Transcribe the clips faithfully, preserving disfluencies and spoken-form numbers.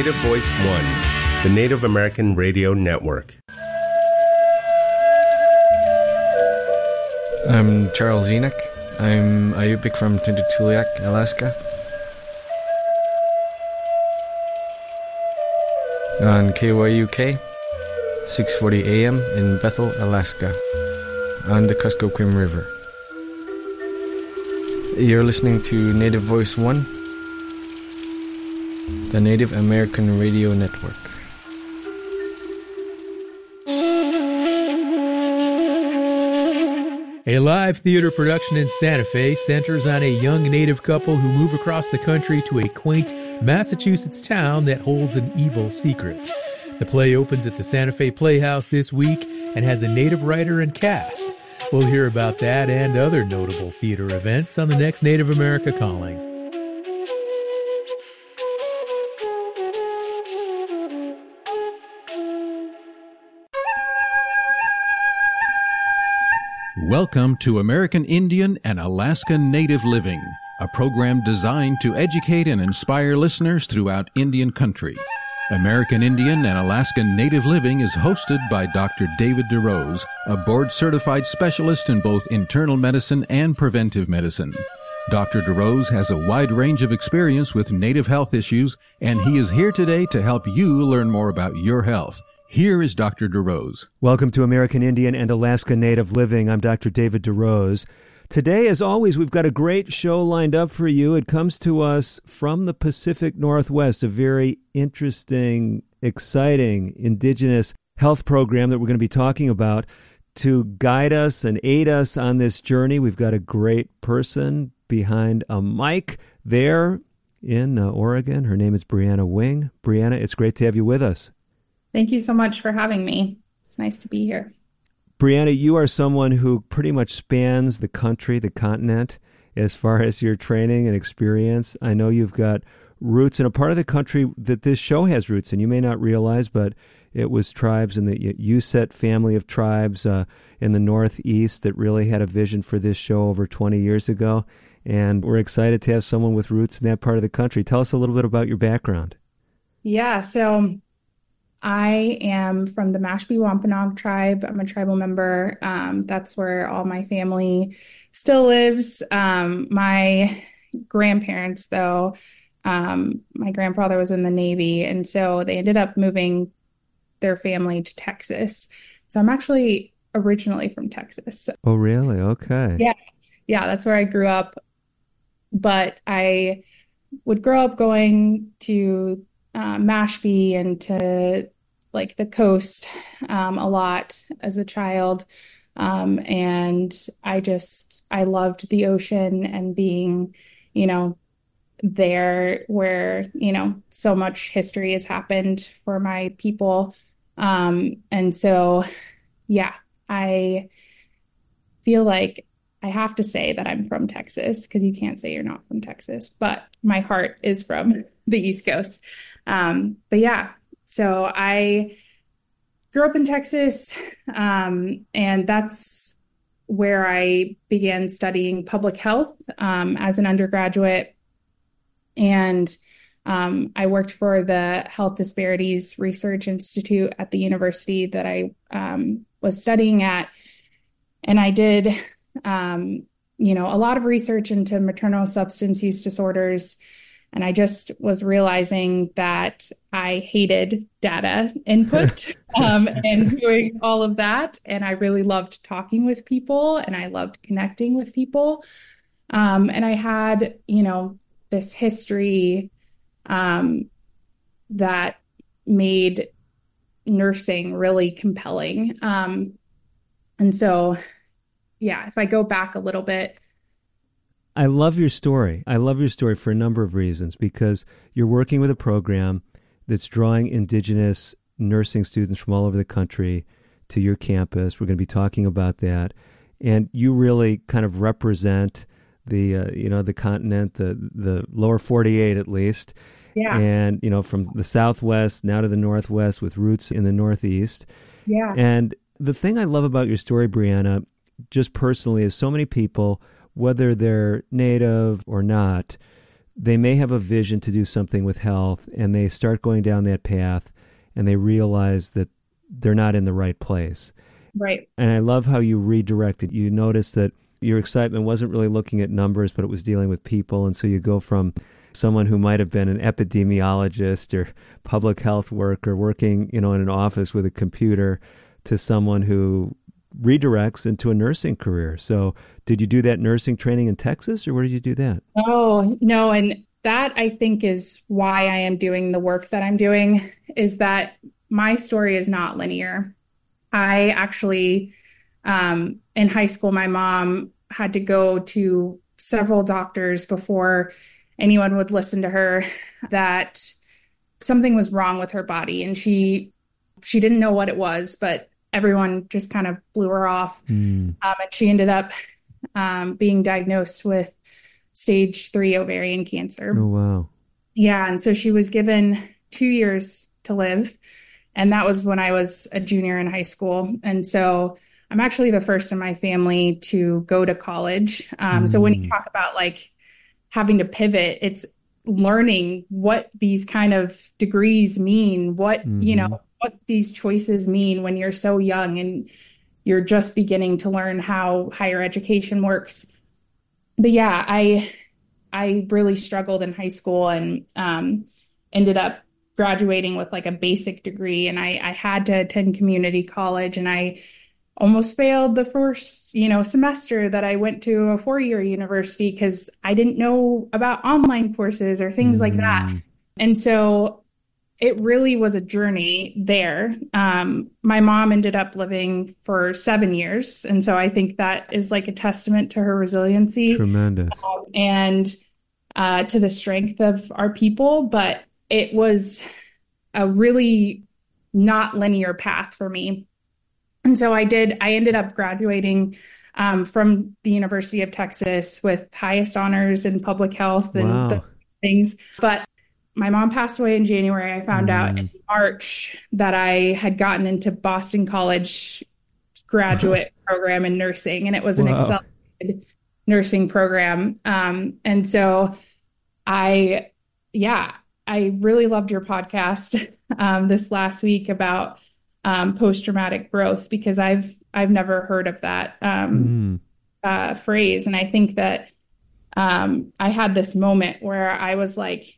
Native Voice One, the Native American Radio Network. I'm Charles Enoch. I'm a Yupik from Tututuliak, Alaska. On K Y U K, six forty A M in Bethel, Alaska, on the Kuskokwim River. You're listening to Native Voice One, the Native American Radio Network. A live theater production in Santa Fe centers on a young Native couple who move across the country to a quaint Massachusetts town that holds an evil secret. The play opens at the Santa Fe Playhouse this week and has a Native writer and cast. We'll hear about that and other notable theater events on the next Native America Calling. Welcome to American Indian and Alaska Native Living, a program designed to educate and inspire listeners throughout Indian country. American Indian and Alaska Native Living is hosted by Doctor David DeRose, a board-certified specialist in both internal medicine and preventive medicine. Doctor DeRose has a wide range of experience with Native health issues, and he is here today to help you learn more about your health. Here is Doctor DeRose. Welcome to American Indian and Alaska Native Living. I'm Doctor David DeRose. Today, as always, we've got a great show lined up for you. It comes to us from the Pacific Northwest, a very interesting, exciting indigenous health program that we're going to be talking about. To guide us and aid us on this journey, we've got a great person behind a mic there in uh, Oregon. Her name is Brianna Wing. Brianna, it's great to have you with us. Thank you so much for having me. It's nice to be here. Brianna, you are someone who pretty much spans the country, the continent, as far as your training and experience. I know you've got roots in a part of the country that this show has roots in. You may not realize, but it was tribes in the Uset family of tribes uh, in the Northeast that really had a vision for this show over twenty years ago. And we're excited to have someone with roots in that part of the country. Tell us a little bit about your background. Yeah, so I am from the Mashpee Wampanoag tribe. I'm a tribal member. Um, that's where all my family still lives. Um, my grandparents, though, um, my grandfather was in the Navy, and so they ended up moving their family to Texas. So I'm actually originally from Texas. Oh, really? Okay. Yeah. Yeah, that's where I grew up. But I would grow up going to Uh, Mashpee and to like the coast um, a lot as a child. Um, and I just, I loved the ocean and being, you know, there where, you know, so much history has happened for my people. Um, and so, yeah, I feel like I have to say that I'm from Texas because you can't say you're not from Texas, but my heart is from the East Coast. Um, but yeah, so I grew up in Texas, um, and that's where I began studying public health um, as an undergraduate. And um, I worked for the Health Disparities Research Institute at the university that I um, was studying at. And I did, um, you know, a lot of research into maternal substance use disorders. And I just was realizing that I hated data input um, and doing all of that. And I really loved talking with people and I loved connecting with people. Um, and I had, you know, this history um, that made nursing really compelling. Um, and so, yeah, if I go back a little bit, I love your story. I love your story for a number of reasons, because you're working with a program that's drawing indigenous nursing students from all over the country to your campus. We're going to be talking about that. And you really kind of represent the, uh, you know, the continent, the, the lower forty-eight at least. Yeah. And, you know, from the Southwest now to the Northwest with roots in the Northeast. Yeah. And the thing I love about your story, Brianna, just personally, is so many people, whether they're Native or not, they may have a vision to do something with health, and they start going down that path, and they realize that they're not in the right place. Right. And I love how you redirected. You noticed that your excitement wasn't really looking at numbers, but it was dealing with people. And so you go from someone who might have been an epidemiologist or public health worker working, you know, in an office with a computer to someone who redirects into a nursing career. So did you do that nursing training in Texas, or where did you do that? Oh, no. And that, I think, is why I am doing the work that I'm doing, is that my story is not linear. I actually, um, in high school, my mom had to go to several doctors before anyone would listen to her, that something was wrong with her body. And she, she didn't know what it was, but everyone just kind of blew her off. Mm. Um, and she ended up um, being diagnosed with stage three ovarian cancer. Oh, wow. Yeah. And so she was given two years to live. And that was when I was a junior in high school. And so I'm actually the first in my family to go to college. Um, mm. So when you talk about like having to pivot, it's learning what these kind of degrees mean, what, mm-hmm. you know, what these choices mean when you're so young and you're just beginning to learn how higher education works. But yeah, I, I really struggled in high school and um, ended up graduating with like a basic degree. And I, I had to attend community college, and I almost failed the first, you know, semester that I went to a four-year university because I didn't know about online courses or things mm. like that. And so it really was a journey there. Um, my mom ended up living for seven years. And so I think that is like a testament to her resiliency. Tremendous. Um, and uh, to the strength of our people. But it was a really not linear path for me. And so I did, I ended up graduating um, from the University of Texas with highest honors in public health and wow. the things. But my mom passed away in January. I found mm. out in March that I had gotten into Boston College graduate program in nursing, and it was an wow. accelerated nursing program. Um, and so I, yeah, I really loved your podcast um, this last week about um, post-traumatic growth, because I've, I've never heard of that um, mm. uh, phrase. And I think that um, I had this moment where I was like,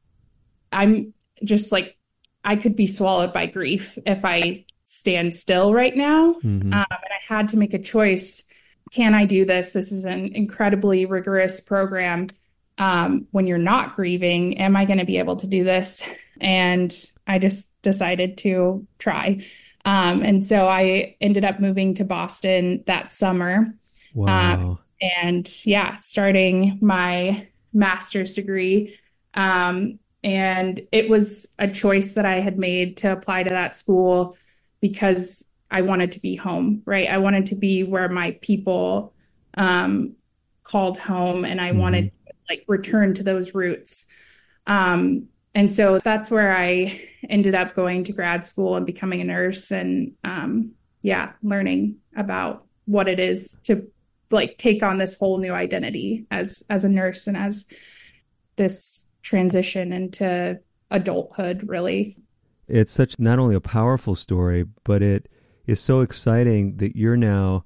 I'm just like, I could be swallowed by grief if I stand still right now. Mm-hmm. Um, and I had to make a choice. Can I do this? This is an incredibly rigorous program. Um, when you're not grieving, am I going to be able to do this? And I just decided to try. Um, and so I ended up moving to Boston that summer. Wow. Um, and yeah, starting my master's degree. Um, and it was a choice that I had made to apply to that school because I wanted to be home, right? I wanted to be where my people um, called home, and I mm-hmm. wanted to like return to those roots. Um, and so that's where I ended up going to grad school and becoming a nurse, and um, yeah, learning about what it is to like take on this whole new identity as as a nurse and as this transition into adulthood, really. It's such not only a powerful story, but it is so exciting that you're now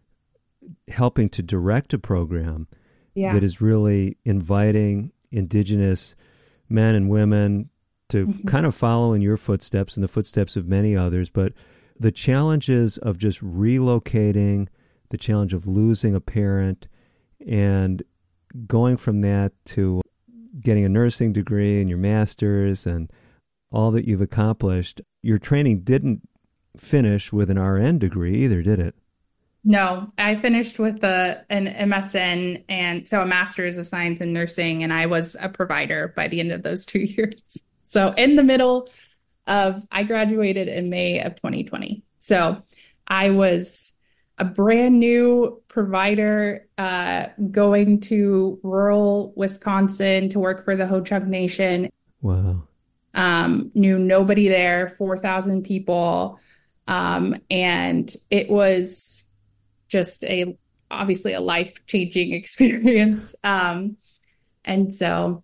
helping to direct a program yeah. that is really inviting Indigenous men and women to mm-hmm. kind of follow in your footsteps and the footsteps of many others. But the challenges of just relocating, the challenge of losing a parent, and going from that to getting a nursing degree and your master's and all that you've accomplished. Your training didn't finish with an R N degree either, did it? No, I finished with a, an M S N, and so a master's of science in nursing, and I was a provider by the end of those two years. So in the middle of, I graduated in May of twenty twenty. So I was a brand new provider uh, going to rural Wisconsin to work for the Ho-Chunk Nation. Wow. Um, knew nobody there, four thousand people. Um, and it was just a, obviously a life-changing experience. Um, and so,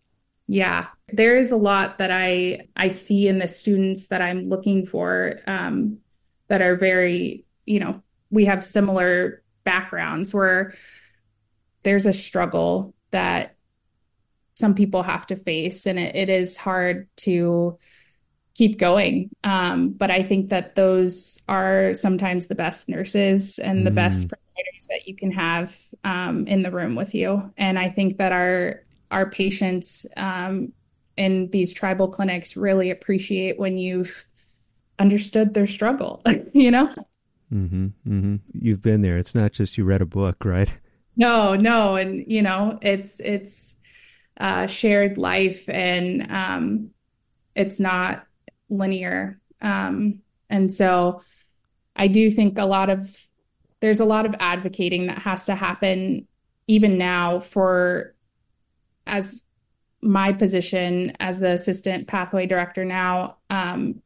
Yeah, there is a lot that I I see in the students that I'm looking for um, that are very, you know, we have similar backgrounds where there's a struggle that some people have to face, and it, it is hard to keep going. Um, but I think that those are sometimes the best nurses and the mm. best providers that you can have um, in the room with you. And I think that our our patients um, in these tribal clinics really appreciate when you've understood their struggle, you know? Mm-hmm, mm-hmm. You've been there. It's not just you read a book, right? No, no. And, you know, it's, it's uh, shared life, and um, it's not linear. Um, and so I do think a lot of, there's a lot of advocating that has to happen even now for, as my position as the assistant pathway director now, um,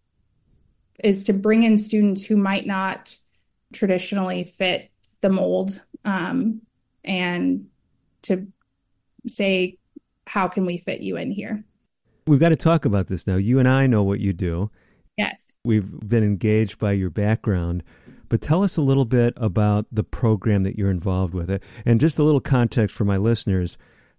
is to bring in students who might not traditionally fit the mold, um, and to say, how can we fit you in here? We've got to talk about this now. You and I know what you do. Yes. We've been engaged by your background, but tell us a little bit about the program that you're involved with. And just a little context for my listeners.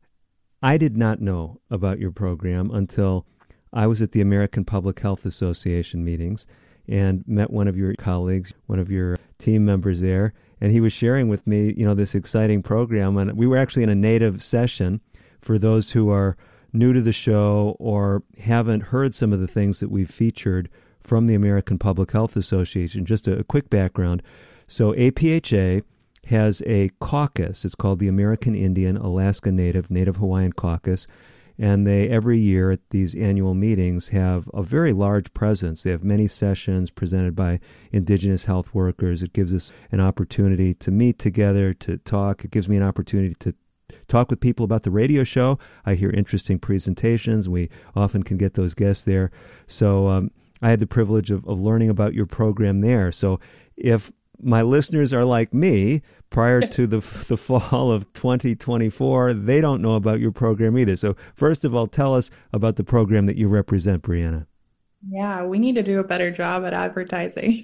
I did not know about your program until I was at the American Public Health Association meetings and met one of your colleagues, one of your team members there, and he was sharing with me, you know, this exciting program. And we were actually in a native session for those who are new to the show or haven't heard some of the things that we've featured from the American Public Health Association. Just a, a quick background. So A P H A has a caucus. It's called the American Indian, Alaska Native, Native Hawaiian Caucus. And they, every year at these annual meetings, have a very large presence. They have many sessions presented by Indigenous health workers. It gives us an opportunity to meet together, to talk. It gives me an opportunity to talk with people about the radio show. I hear interesting presentations. We often can get those guests there. So um, I had the privilege of, of learning about your program there. So if my listeners are like me, prior to the the fall of twenty twenty-four, they don't know about your program either. So first of all, tell us about the program that you represent, Brianna. Yeah, we need to do a better job at advertising.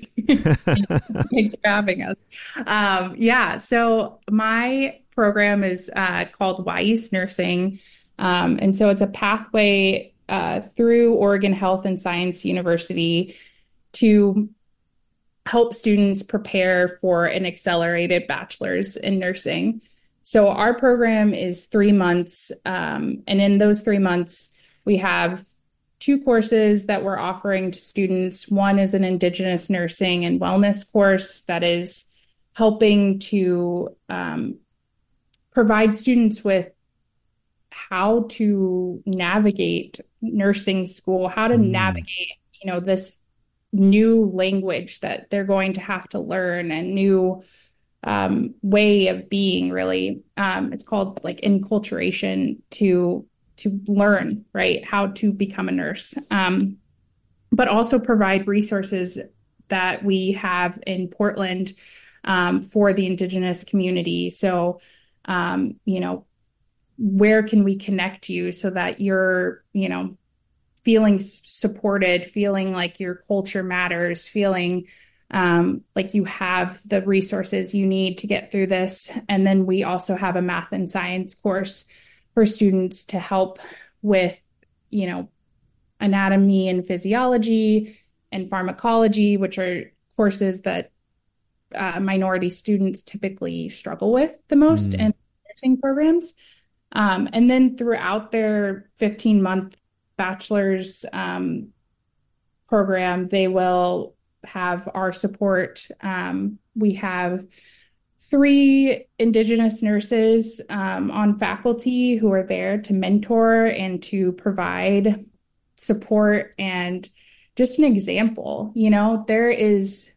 Thanks for having us. Um, yeah, so my program is uh, called Wai's Nursing. Um, and so it's a pathway uh, through Oregon Health and Science University to help students prepare for an accelerated bachelor's in nursing. So our program is three months. Um, and in those three months, we have two courses that we're offering to students. One is an Indigenous nursing and wellness course that is helping to um, provide students with how to navigate nursing school, how to mm. navigate, you know, this new language that they're going to have to learn, and new um, way of being, really. Um, it's called like enculturation to to learn, right, how to become a nurse, um, but also provide resources that we have in Portland um, for the Indigenous community. So, um, you know, where can we connect you so that you're, you know, feeling supported, feeling like your culture matters, feeling um, like you have the resources you need to get through this. And then we also have a math and science course for students to help with, you know, anatomy and physiology and pharmacology, which are courses that uh, minority students typically struggle with the most mm. in nursing programs. Um, and then throughout their fifteen-month bachelor's um, program, they will have our support. Um, we have three Indigenous nurses um, on faculty who are there to mentor and to provide support and just an example. You know, there is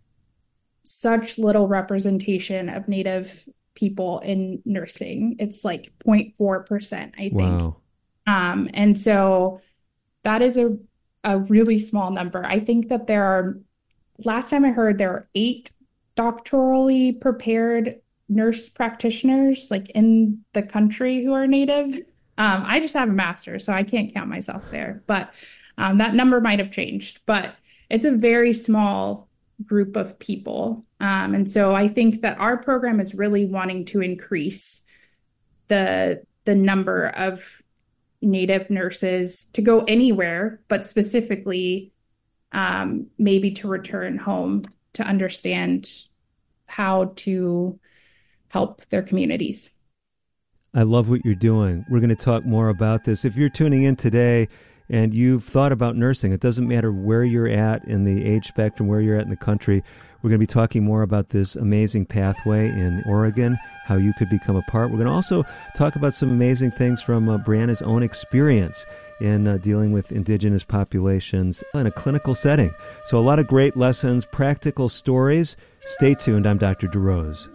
such little representation of Native people in nursing. It's like zero point four percent, I think. Wow. Um, and so that is a, a really small number. I think that there are, last time I heard, there are eight doctorally prepared nurse practitioners like in the country who are Native. Um, I just have a master's, so I can't count myself there. But um, that number might have changed. But it's a very small group of people. Um, and so I think that our program is really wanting to increase the the number of Native nurses to go anywhere, but specifically um, maybe to return home to understand how to help their communities. I love what you're doing. We're going to talk more about this. If you're tuning in today and you've thought about nursing, it doesn't matter where you're at in the age spectrum, where you're at in the country. We're going to be talking more about this amazing pathway in Oregon, how you could become a part. We're going to also talk about some amazing things from uh, Brianna's own experience in uh, dealing with indigenous populations in a clinical setting. So a lot of great lessons, practical stories. Stay tuned. I'm Doctor DeRose.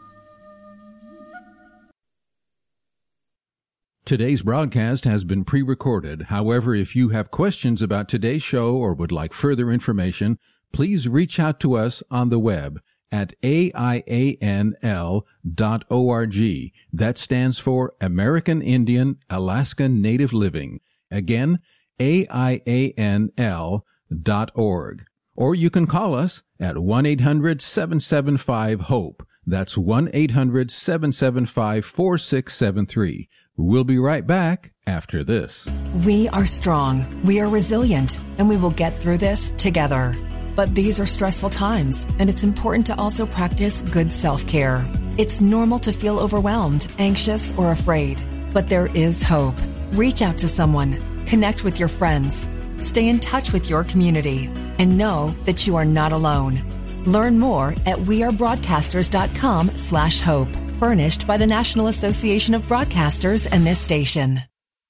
Today's broadcast has been pre-recorded. However, if you have questions about today's show or would like further information, please reach out to us on the web at A I A N L dot org. That stands for American Indian Alaska Native Living. Again, A I A N L dot org. Or you can call us at one eight hundred seven seven five HOPE. That's one eight hundred seven seven five four six seven three. We'll be right back after this. We are strong, we are resilient, and we will get through this together. But these are stressful times, and it's important to also practice good self-care. It's normal to feel overwhelmed, anxious, or afraid, but there is hope. Reach out to someone, connect with your friends, stay in touch with your community, and know that you are not alone. Learn more at wearebroadcasters.com slash hope. Furnished by the National Association of Broadcasters and this station.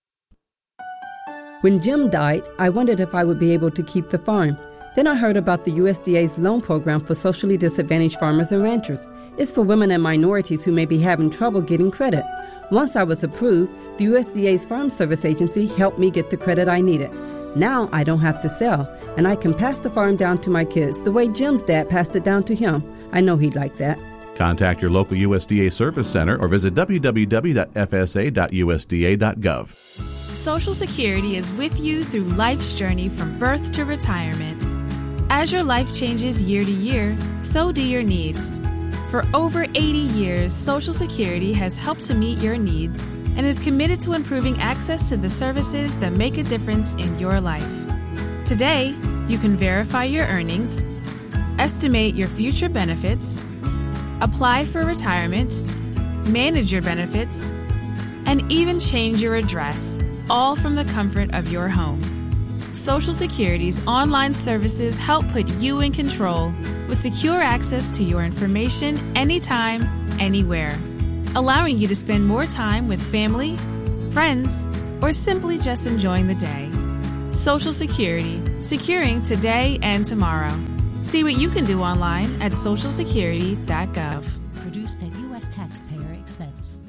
When Jim died, I wondered if I would be able to keep the farm. Then I heard about the U S D A's loan program for socially disadvantaged farmers and ranchers. It's for women and minorities who may be having trouble getting credit. Once I was approved, the U S D A's Farm Service Agency helped me get the credit I needed. Now I don't have to sell, and I can pass the farm down to my kids the way Jim's dad passed it down to him. I know he'd like that. Contact your local U S D A Service Center or visit w w w dot f s a dot u s d a dot gov. Social Security is with you through life's journey from birth to retirement. As your life changes year to year, so do your needs. For over eighty years, Social Security has helped to meet your needs and is committed to improving access to the services that make a difference in your life. Today, you can verify your earnings, estimate your future benefits, apply for retirement, manage your benefits, and even change your address, all from the comfort of your home. Social Security's online services help put you in control with secure access to your information anytime, anywhere, allowing you to spend more time with family, friends, or simply just enjoying the day. Social Security, securing today and tomorrow. See what you can do online at social security dot gov. Produced at U S taxpayer expense.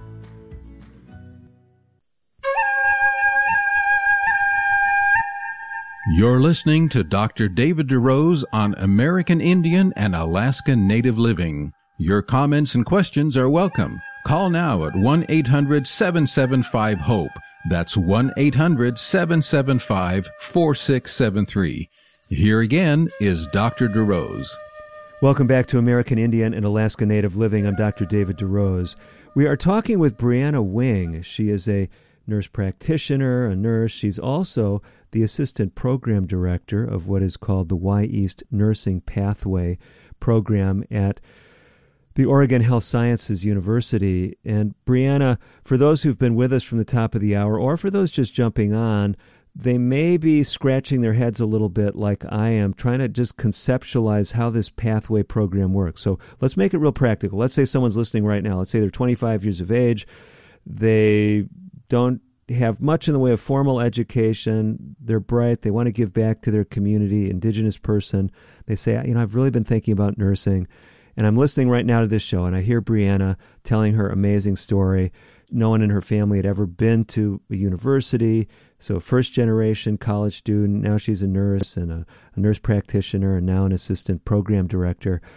You're listening to Doctor David DeRose on American Indian and Alaska Native Living. Your comments and questions are welcome. Call now at one eight hundred seven seven five HOPE. That's one eight hundred seven seven five four six seven three. Here again is Doctor DeRose. Welcome back to American Indian and Alaska Native Living. I'm Doctor David DeRose. We are talking with Brianna Wing. She is a nurse practitioner, a nurse. She's also the assistant program director of what is called the Y East Nursing Pathway program at the Oregon Health Sciences University. And Brianna, for those who've been with us from the top of the hour, or for those just jumping on, they may be scratching their heads a little bit like I am, trying to just conceptualize how this pathway program works. So let's make it real practical. Let's say someone's listening right now. Let's say they're twenty-five years of age. They don't have much in the way of formal education. They're bright. They want to give back to their community, indigenous person. They say, you know, I've really been thinking about nursing, and I'm listening right now to this show, and I hear Brianna telling her amazing story. No one in her family had ever been to a university, so first-generation college student. Now she's a nurse and a, a nurse practitioner and now an assistant program director.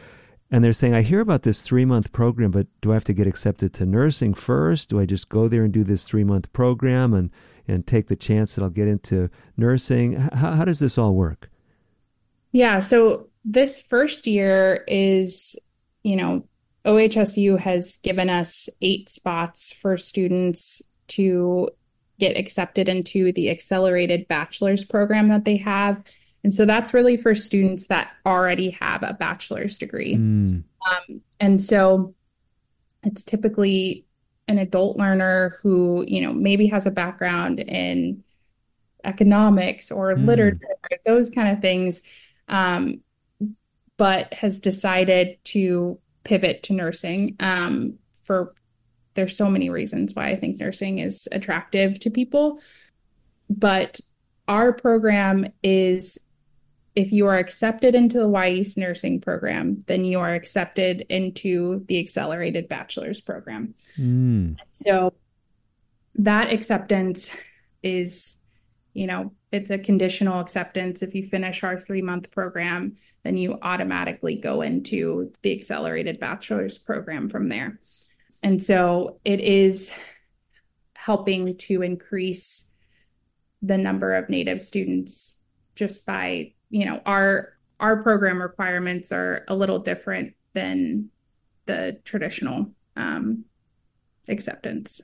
And they're saying, I hear about this three-month program, but do I have to get accepted to nursing first? Do I just go there and do this three-month program and, and take the chance that I'll get into nursing? How, how does this all work? Yeah, so this first year is, you know, O H S U has given us eight spots for students to get accepted into the accelerated bachelor's program that they have. And so that's really for students that already have a bachelor's degree. Mm. Um, and so it's typically an adult learner who, you know, maybe has a background in economics or mm. literature, those kind of things, um, but has decided to pivot to nursing um, for, there's so many reasons why I think nursing is attractive to people. But our program is, if you are accepted into the Y East nursing program, then you are accepted into the accelerated bachelor's program. Mm. So that acceptance is, you know, it's a conditional acceptance. If you finish our three-month program, then you automatically go into the accelerated bachelor's program from there. And so it is helping to increase the number of Native students just by, you know, our our program requirements are a little different than the traditional um, acceptance.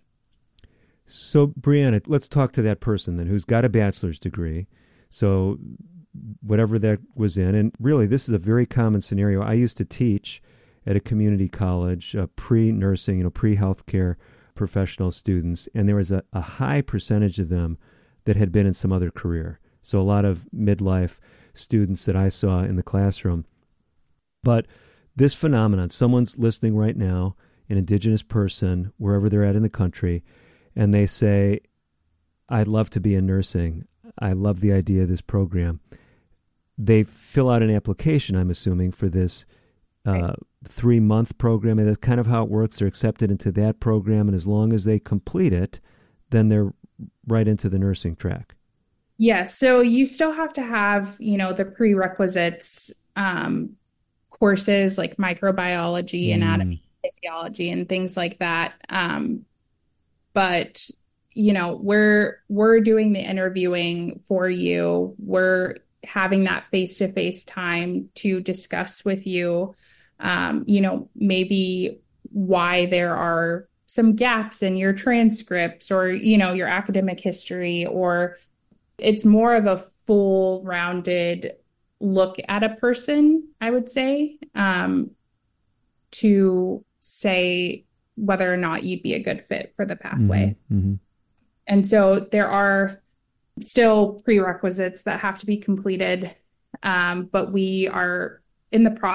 So, Brianna, let's talk to that person then who's got a bachelor's degree. So whatever that was in, and really this is a very common scenario. I used to teach at a community college, uh, pre-nursing, you know, pre-healthcare professional students, and there was a, a high percentage of them that had been in some other career. So a lot of midlife students that I saw in the classroom. But this phenomenon, someone's listening right now, an Indigenous person, wherever they're at in the country, and they say, I'd love to be in nursing. I love the idea of this program. They fill out an application, I'm assuming, for this uh, right. three-month program, and that's kind of how it works. They're accepted into that program, and as long as they complete it, then they're right into the nursing track. Yes. Yeah, so you still have to have, you know, the prerequisites um, courses like microbiology, mm. anatomy, physiology, and things like that. Um, but, you know, we're we're doing the interviewing for you. We're having that face-to-face time to discuss with you, um, you know, maybe why there are some gaps in your transcripts or, you know, your academic history, or it's more of a full rounded look at a person, I would say, um, to say whether or not you'd be a good fit for the pathway. Mm-hmm, mm-hmm. And so there are still prerequisites that have to be completed, um, but we are in the